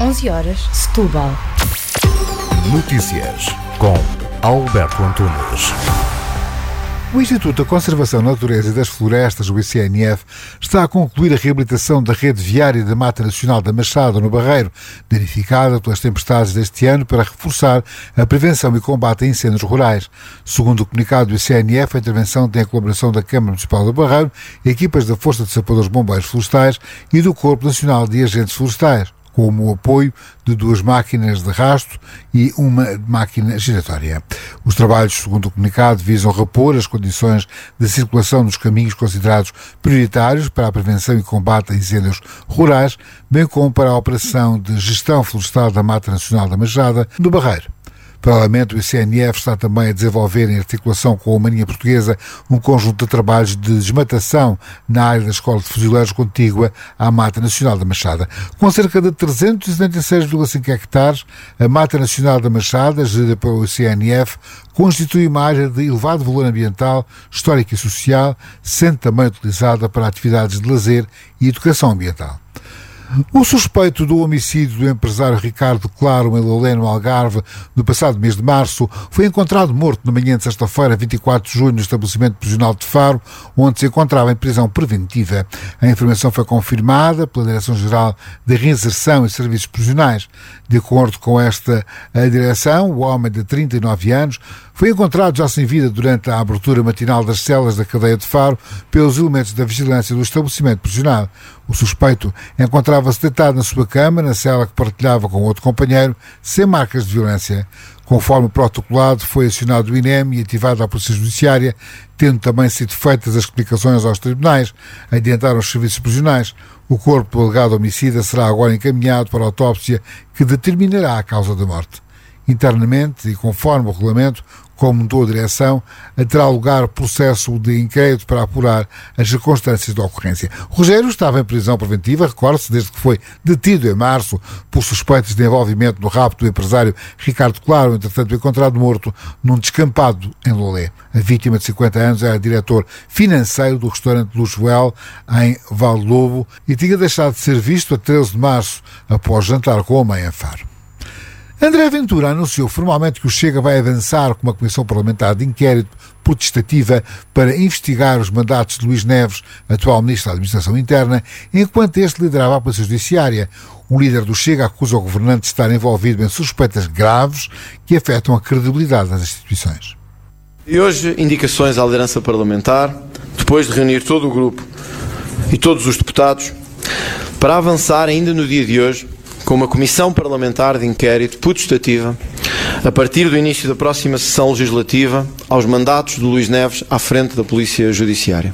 11 horas, Setúbal. Notícias com Alberto Antunes. O Instituto da Conservação da Natureza e das Florestas, o ICNF, está a concluir a reabilitação da rede viária da Mata Nacional da Machada, no Barreiro, danificada pelas tempestades deste ano, para reforçar a prevenção e combate a incêndios rurais. Segundo o comunicado do ICNF, a intervenção tem a colaboração da Câmara Municipal do Barreiro, equipas da Força de Sapadores Bombeiros Florestais e do Corpo Nacional de Agentes Florestais, como o apoio de 2 máquinas de rasto e uma máquina giratória. Os trabalhos, segundo o comunicado, visam repor as condições de circulação nos caminhos considerados prioritários para a prevenção e combate a incêndios rurais, bem como para a operação de gestão florestal da Mata Nacional da Machada, no Barreiro. Paralelamente, o ICNF está também a desenvolver, em articulação com a Marinha Portuguesa, um conjunto de trabalhos de desmatação na área da Escola de Fuzileiros contígua à Mata Nacional da Machada. Com cerca de 376,5 hectares, a Mata Nacional da Machada, gerida pelo ICNF, constitui uma área de elevado valor ambiental, histórico e social, sendo também utilizada para atividades de lazer e educação ambiental. O suspeito do homicídio do empresário Ricardo Claro em Lolé, no Algarve, no passado mês de março, foi encontrado morto na manhã de sexta-feira, 24 de junho, no estabelecimento prisional de Faro, onde se encontrava em prisão preventiva. A informação foi confirmada pela Direção-Geral de Reinserção e Serviços Prisionais. De acordo com esta direção, o homem de 39 anos foi encontrado já sem vida durante a abertura matinal das celas da cadeia de Faro pelos elementos da vigilância do estabelecimento prisional. O suspeito encontrava-se deitado na sua cama, na cela que partilhava com outro companheiro, sem marcas de violência. Conforme protocolado, foi acionado o INEM e ativada a Polícia Judiciária, tendo também sido feitas as explicações aos tribunais, adiantaram os serviços prisionais. O corpo do alegado homicida será agora encaminhado para a autópsia que determinará a causa da morte. Internamente, e conforme o regulamento, como mudou a direção, terá lugar processo de inquérito para apurar as circunstâncias da ocorrência. Rogério estava em prisão preventiva, recorde-se, desde que foi detido em março por suspeitas de envolvimento no rapto do empresário Ricardo Claro, entretanto encontrado morto num descampado em Lolé. A vítima, de 50 anos, era diretor financeiro do restaurante Luxuel, em Val Lobo, e tinha deixado de ser visto a 13 de março, após jantar com a mãe em Faro. André Ventura anunciou formalmente que o Chega vai avançar com uma comissão parlamentar de inquérito protestativa para investigar os mandatos de Luís Neves, atual Ministro da Administração Interna, enquanto este liderava a Polícia Judiciária. O líder do Chega acusa o governante de estar envolvido em suspeitas graves que afetam a credibilidade das instituições. E hoje, indicações à liderança parlamentar, depois de reunir todo o grupo e todos os deputados, para avançar ainda no dia de hoje com uma comissão parlamentar de inquérito putestativa a partir do início da próxima sessão legislativa aos mandatos de Luís Neves à frente da Polícia Judiciária.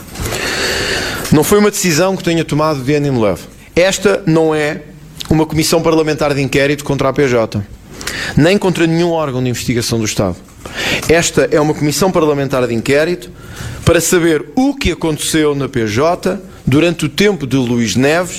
Não foi uma decisão que tenha tomado de ânimo leve. Esta não é uma comissão parlamentar de inquérito contra a PJ, nem contra nenhum órgão de investigação do Estado. Esta é uma comissão parlamentar de inquérito para saber o que aconteceu na PJ durante o tempo de Luís Neves